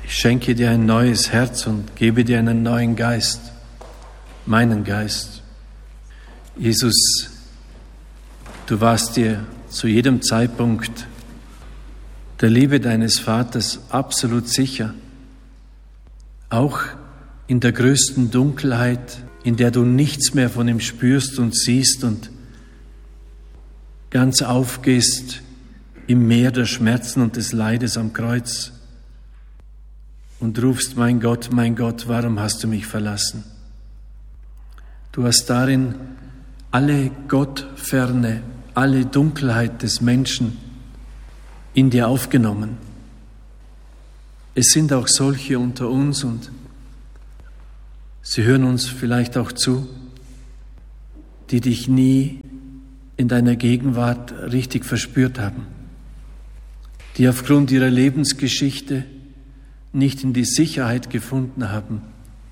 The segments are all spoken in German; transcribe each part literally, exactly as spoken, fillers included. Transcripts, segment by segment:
Ich schenke dir ein neues Herz und gebe dir einen neuen Geist, meinen Geist. Jesus, du warst dir zu jedem Zeitpunkt der Liebe deines Vaters absolut sicher, auch in der größten Dunkelheit, in der du nichts mehr von ihm spürst und siehst und ganz aufgehst im Meer der Schmerzen und des Leides am Kreuz und rufst, mein Gott, mein Gott, warum hast du mich verlassen? Du hast darin alle Gottferne, alle Dunkelheit des Menschen in dir aufgenommen. Es sind auch solche unter uns und sie hören uns vielleicht auch zu, die dich nie in deiner Gegenwart richtig verspürt haben, die aufgrund ihrer Lebensgeschichte nicht in die Sicherheit gefunden haben,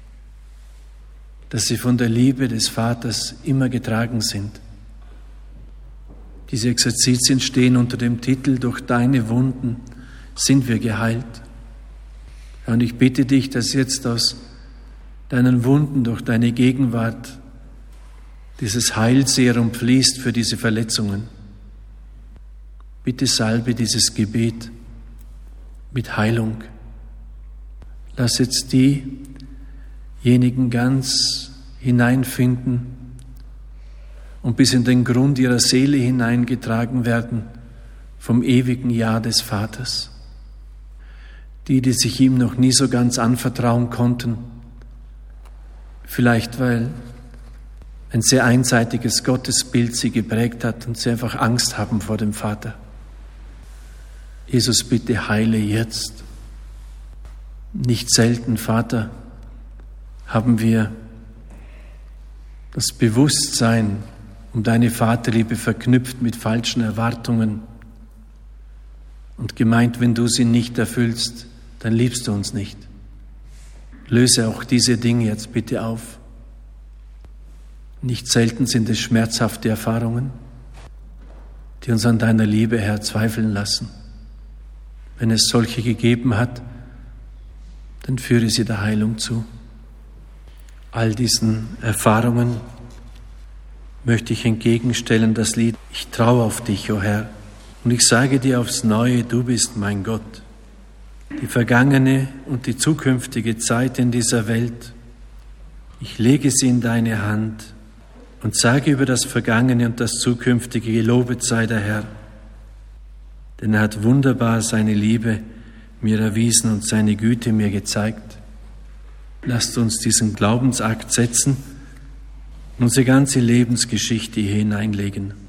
dass sie von der Liebe des Vaters immer getragen sind. Diese Exerzitien stehen unter dem Titel „Durch deine Wunden sind wir geheilt“. Und ich bitte dich, dass jetzt aus deinen Wunden durch deine Gegenwart dieses Heilserum fließt für diese Verletzungen. Bitte salbe dieses Gebet mit Heilung. Lass jetzt diejenigen ganz hineinfinden und bis in den Grund ihrer Seele hineingetragen werden vom ewigen Ja des Vaters. Die, die sich ihm noch nie so ganz anvertrauen konnten, vielleicht weil ein sehr einseitiges Gottesbild sie geprägt hat und sie einfach Angst haben vor dem Vater. Jesus, bitte heile jetzt. Nicht selten, Vater, haben wir das Bewusstsein um deine Vaterliebe verknüpft mit falschen Erwartungen und gemeint, wenn du sie nicht erfüllst, dann liebst du uns nicht. Löse auch diese Dinge jetzt bitte auf. Nicht selten sind es schmerzhafte Erfahrungen, die uns an deiner Liebe, Herr, zweifeln lassen. Wenn es solche gegeben hat, dann führe sie der Heilung zu. All diesen Erfahrungen möchte ich entgegenstellen das Lied „Ich traue auf dich, o Herr“. Und ich sage dir aufs Neue, du bist mein Gott. Die vergangene und die zukünftige Zeit in dieser Welt, ich lege sie in deine Hand und sage über das Vergangene und das Zukünftige, gelobet sei der Herr. Denn er hat wunderbar seine Liebe mir erwiesen und seine Güte mir gezeigt. Lasst uns diesen Glaubensakt setzen und unsere ganze Lebensgeschichte hier hineinlegen.